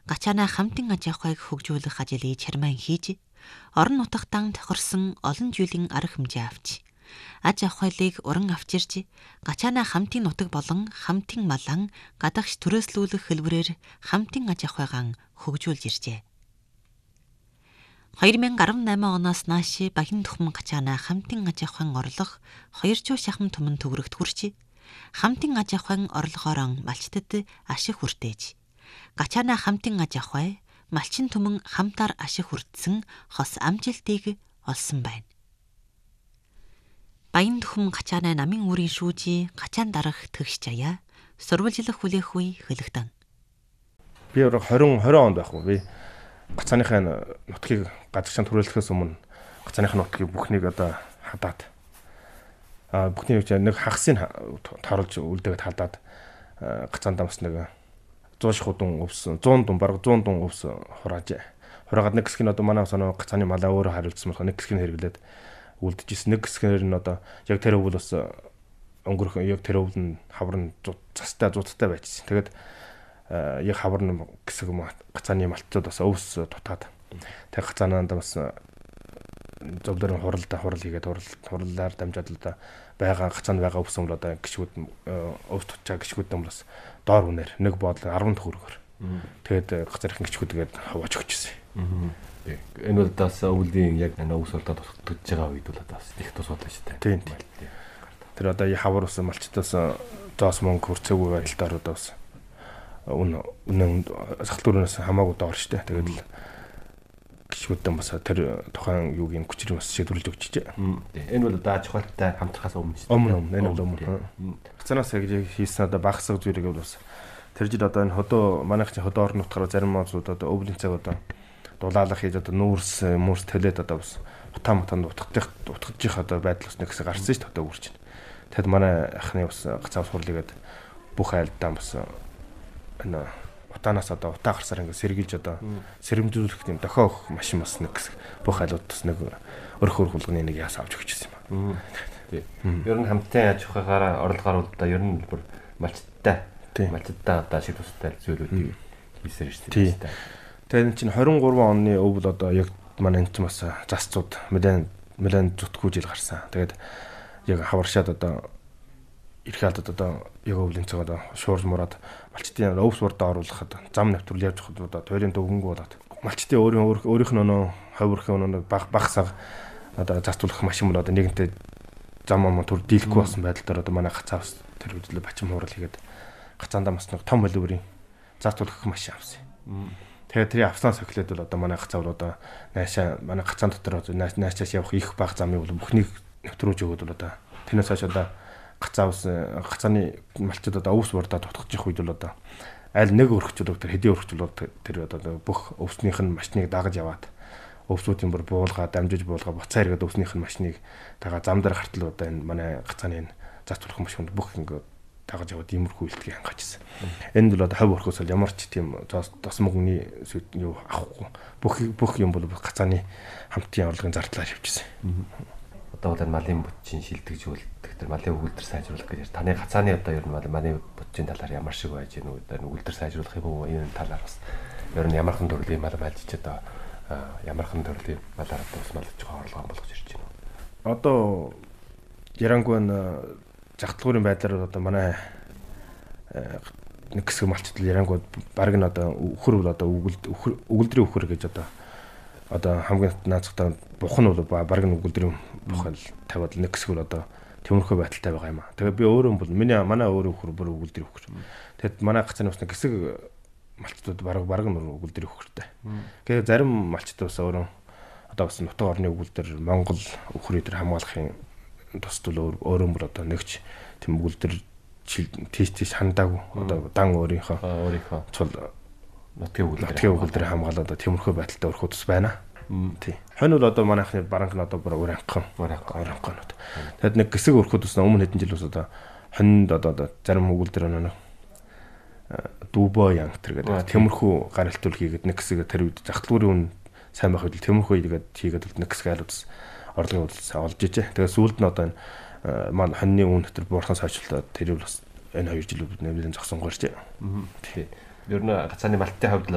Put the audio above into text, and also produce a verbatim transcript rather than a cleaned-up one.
гачаана хамтын аж ахуйг хөгжүүлэх ажлыг чармаан хийж, орон нутагтаа тохирсон олон жилийн арга хэмжээ авч, аж ахуйлыг уран авчирч, гачаана хамтын нутаг болон хамтын малан гадагш төрөөслүүлэх хэлбэрээр хамтын аж ахуйгаан хөгжүүлж иржээ. хоёр мянга арван найман оноос нааш Багийн Тухман гачаана хамтын аж ахуйн орлого хоёр зуун шахам түмэн төгрөгт хүрч, хамтын аж ахуйн орлогоор малчтад ашиг хүртээж, гачаана хамтын аж ахуй малчин түмэн хамтаар ашиг хүртсэн хос амжилтыг олсон байна. Багийн Тухман гачаана намын үрийн шүүжи гачаан дарах төгс жаяа сурвалжлах хүлээх үе хөлөгдөн. Би өөр двадцать двадцать онд байх уу би гацааныхаа нутгийг гадагшаан төрөлөхөөс өмнө гацааныхаа нутгийг бүхнийг одоо хадаад а бүхний үеч нэг хагасыг тооруулж үлдээгээд хадаад гацаан дамс нэг зуун шахуудун өвс зуун дун бараг зуун дун өвс хурааж хураагаад нэг хэсэг нь одоо манай санаа гацааны малаа өөрөө хариулсан болохоор нэг хэсэг нь хэрэглээд үлдэжсэн, нэг хэсгээр нь одоо яг тэр өвөл бас өнгөрөх яг тэр өвөл нь хавар нь цастай зузтай байжсэн. Тэгээд яг хавар нь хэсэг гацааны малтчууд бас өвс тутаад тэг гацаананд бас зөвлөрөн хуралдаа хурал хийгээд хурал хурлаар дамжаад л да байгаа гацаанд байгаа өвс юм л одоо гişгүүд өвс тутчаа гişгүүд юм бас доор үнээр нэг боодол арван төгрөгөөр тэгээд гацаархийн гişгүүдгээд хаваач өгчээсэн. Энэ бол даас өвлийн яг өвс урдаа тутаж байгаа үед бол одоо их тус бодлоо шүү дээ. Тийм. Тэр одоо хавар ус малчтаас доос мөнгө хүрцээгүй байдалаар одоо бас үн үнэн сахлуурнаас хамаагүй доор штэ. Тэгээд л гişгүүдэн бас тэр тухайн юуг юм хүчрээ бас шийдвэрлэж өгчээ. Энэ бол одоо аж ахуйтай хамтрахаас өмнө шүү дээ. Өмнө өмнө энэ бол өмнө. Гацаанаас яг хийсэн одоо багсаг зүйлийг бас тэр жил одоо энэ хөдөө манайх чи хөдөө орон нутгаар зарим маазууд одоо өвлийн цаг одоо дулаалах хийж одоо нүүрс мөрс төлөөд одоо бас утаа матанд утгах утгаж одоо байдал ус нэг хэсэг гарсан шүү дээ одоо үрж. Тэгэд манай ахны бас гацаа сурлыгээд бүх айлдаа бас энэ утаанаас одоо утаа гарсаар ингээд сэргийлж одоо сэрэмжүүлэх юм дохио өгөх машин бас нэг хэсэг бүх айлууд бас нэг өрх өр хулганы нэг яас авч өгчихсэн юм байна. Тийм. Ер нь хамтын аж ахуйгаараа орлогоор удаа ер нь бүр малчттай малчттай одоо ашиг тустай зүйлүүдийг хийсээр шүү дээ. Тэгээд энэ чинь двадцать три оны өв бол одоо яг манай энэ ч бас засцууд нэлээд нэлээд зүтгүү жил гарсан. Тэгээд яг хаваршаад одоо ирэх алдад одоо яг өвлийн цаг одоо шуурж мураад малчтын өвс урдаа оруулахад зам навтрал явж хад одоо туйлын дөгөнгө болоод малчтын өөрийн өөрийнх нь нөө хавирх нөө баг багсаг одоо зарцуулах машин мөр одоо нэгэнтээ зам ам төр дийлэхгүй болсон байдлаар одоо манай гацаавс тэр үдлээ бачим хуурал хийгээд гацаандаа бас нэг том хэлбэрийн зарцуулах машин авсан. Тэгээд тэр авсан сохилоод бол одоо манай гацаавар одоо наашаа манай гацаан дотор наашааш явах их баг замыг бол бүхнийг нэвтрүүлж өгөөд бол одоо тэрнээс хойш одоо гацаавс гацааны малчид одоо өвс урдаа тутгаж их үед бол одоо аль нэг өргөчл тэр хэдийн өргөчл тэр одоо бүх өвснийх нь машиныг дагаж яваад өвсүүдийн бүр буулгаад дамжиж буулгаа буцаа эргээд өвснийх нь машиныг тагаа зам дээр хартал одоо энэ манай гацааны энэ зарцуулах машинд бүх ингэ дагаж яваад иймэрхүү үйлдэлийг хангажсэн. Энд бол одоо хав өрхөөс ямар ч тийм тос мөнгөний юу авахгүй бүх бүх юм бол гацааны хамтын орлогын зардлаар явчихсан. Одоо бол малын бүтцийн шилдэгж үлдэх тэр малын өгүүлбэр сайжруулах гэж таны гацааны одоо ер нь малын бүтцийн талаар ямар шиг байж гэнэ үү? Өгүүлбэр сайжруулах юм уу? Энэ талаар бас ер нь ямархан төрлийн мал байлж одоо ямархан төрлийн малаар бас малж байгаа орлого болгож ирж байна. Одоо ярангуй жагтлагуурын байдлаар одоо манай нэг хэсэг малчтал ярангуй баг нь одоо өхөр бол одоо өгүүлд өгүүлдрийн өхөр гэж одоо одоо хамгийн наацтай бух нь бол баг нь өгүүлдрийн бухал тавиад нэг хэсэг бол одоо төмөрхөө байдалтай байгаа юм аа. Тэгээ би өөрөө бол миний манай өөрөө өхөр бүр өгүүлдрийн өхөр. Тэгэд манай гацааны бас нэг хэсэг малчтууд баг баг нь өгүүлдрийн өхөртэй. Тэгээ зарим малчтууд бас өөрөө одоо бас нутаг орны өгүүлдэр Монгол өхрийн дээр хамгаалахын тусдал өөрөө бүр одоо нэгч тийм өгүүлдэр тийш тийш хандаагүй одоо дан өөрийнхөө өөрийнхөө цул нутгийн өгүүлдэр нутгийн өгүүлдэр хамгаалаад одоо тиймэрхүү байдалтай өрхөө тус байна. Тий. Хонь бол одоо манайхны баранх нь одоо бүр уранхан уранханууд. Тэгэд нэг хэсэг өрхөө тус өмнө хэдэн жил ус одоо хонд одоо зарим өгүүлдэр нэг дүүбо янг тэр гэдэг тиймэрхүү гаралтуул хийгээд нэг хэсэг тэр үед загтлагуурын үн сайн байх үед тиймэрхүү хийгээд хийгээд нэг хэсэг айлуудс орлогын үйлс олж ижээ. Тэгээд сүүлд нь одоо энэ маань хоньны үн дотор буурхан сайжруулаад тэр бас энэ хоёр жил нэмэлт зогсон горч. Тий. Ер нь гацааны малтын хувьд